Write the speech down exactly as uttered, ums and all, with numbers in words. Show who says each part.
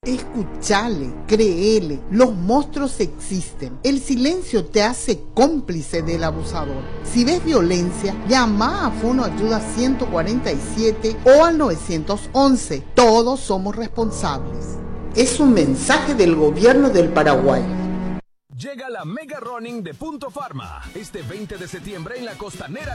Speaker 1: Escuchale, créele, los monstruos existen. El silencio te hace cómplice del abusador. Si ves violencia, llama a Fono Ayuda ciento cuarenta y siete o al nueve once. Todos somos responsables. Es un mensaje del gobierno del Paraguay.
Speaker 2: Llega la Mega Running de Punto Pharma este veinte de septiembre en la Costanera